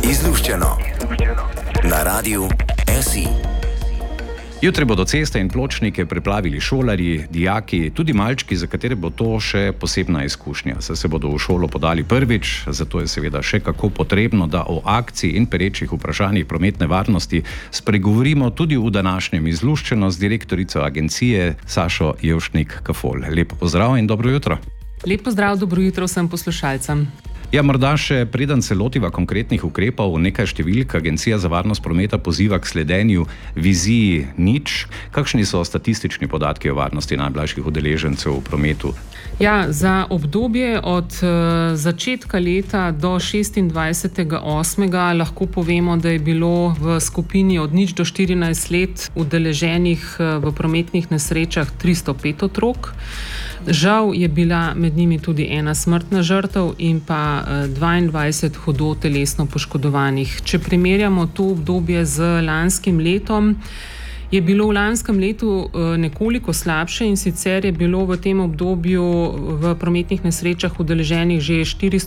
Izluščeno na Radiu SI. Jutri bodo ceste in pločnike preplavili šolarji, dijaki, tudi malčki, za katere bo to še posebna izkušnja. Saj se bodo v šolo podali prvič, zato je seveda še kako potrebno, da o akciji in perečih vprašanjih prometne varnosti spregovorimo tudi v današnjem Izluščeno z direktorico agencije Sašo Jevšnik-Kafol. Lepo pozdrav in dobro jutro. Lep pozdrav, dobro jutro vsem poslušalcem. Ja, morda še preden se lotiva konkretnih ukrepov, nekaj številk. Agencija za varnost prometa poziva k sledenju viziji nič. Kakšni so statistični podatki o varnosti najmlajših udeležencev v prometu? Ja, za obdobje od začetka leta do 26.8. lahko povemo, da je bilo v skupini od 0 do 14 let udeleženih v prometnih nesrečah 305 otrok. Žal je bila med njimi tudi ena smrtna žrtev in pa 22 hudo telesno poškodovanih. Če primerjamo to obdobje z lanskim letom, je bilo v lanskem letu nekoliko slabše, in sicer je bilo v tem obdobju v prometnih nesrečah udeleženih že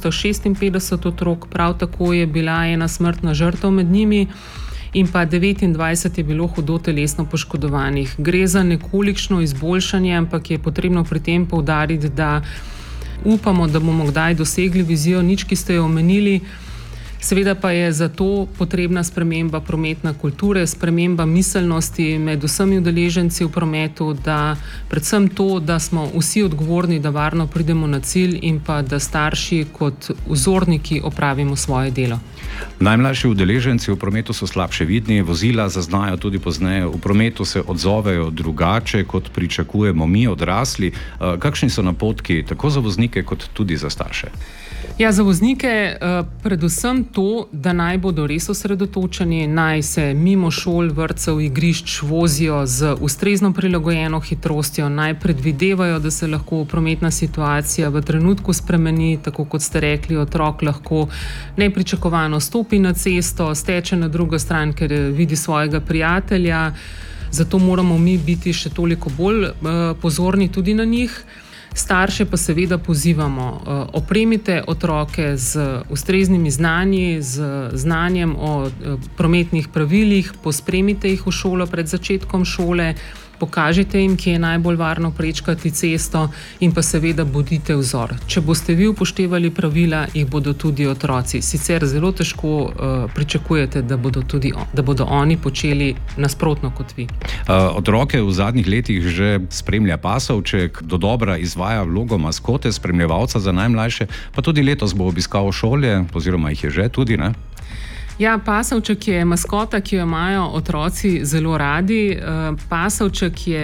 456 otrok, prav tako je bila ena smrtna žrtev med njimi in pa 29 je bilo hudo telesno poškodovanih. Gre za nekolikšno izboljšanje, ampak je potrebno pri tem poudariti, da upamo, da bomo kdaj dosegli vizijo nič, ki ste jo omenili. Seveda pa je zato potrebna sprememba prometne kulture, sprememba miselnosti med vsemi udeleženci v prometu, da predvsem to, da smo vsi odgovorni, da varno pridemo na cilj, in pa da starši kot vzorniki opravimo svoje delo. Najmlajši udeleženci v prometu so slabše vidni, vozila zaznajo tudi pozneje, v prometu se odzovejo drugače, kot pričakujemo mi odrasli. Kakšni so napotki tako za voznike kot tudi za starše? Ja, za voznike predvsem to, da naj bodo res osredotočeni, naj se mimo šol, vrtcev, igrišč vozijo z ustrezno prilagojeno hitrostjo, naj predvidevajo, da se lahko prometna situacija v trenutku spremeni, tako kot ste rekli, otrok lahko nepričakovano stopi na cesto, steče na drugo stran, ker vidi svojega prijatelja, zato moramo mi biti še toliko bolj pozorni tudi na njih. Starše pa seveda pozivamo, opremite otroke z ustreznimi znanji, z znanjem o prometnih pravilih, pospremite jih v šolo pred začetkom šole, pokažite jim, kje je najbolj varno prečkati cesto, in pa seveda bodite vzor. Če boste vi upoštevali pravila, jih bodo tudi otroci. Sicer zelo težko pričakujete, da bodo oni počeli nasprotno kot vi. Otroke v zadnjih letih že spremlja pasovček, dodobra izvaja vlogo maskote, spremljevalca za najmlajše, pa tudi letos bo obiskal šole, oziroma jih je že tudi, ne? Ja, pasovček je maskota, ki jo imajo otroci zelo radi. Pasovček je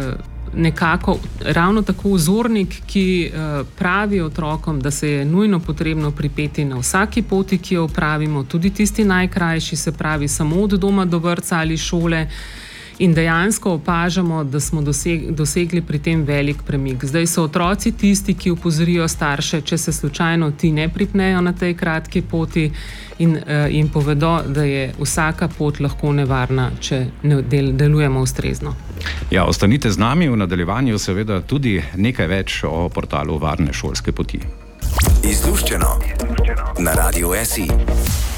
nekako ravno tako vzornik, ki pravi otrokom, da se je nujno potrebno pripeti na vsaki poti, ki jo opravimo, tudi tisti najkrajši, se pravi samo od doma do vrtca ali šole. In dejansko opažamo, da smo dosegli pri tem velik premik. Zdaj so otroci tisti, ki opozorijo starše, če se slučajno ti ne pripnejo na tej kratki poti, in jim povedo, da je vsaka pot lahko nevarna, če ne delujemo ustrezno. Ja, ostanite z nami, v nadaljevanju seveda tudi nekaj več o portalu Varne šolske poti. Izluščeno na Radiu SI.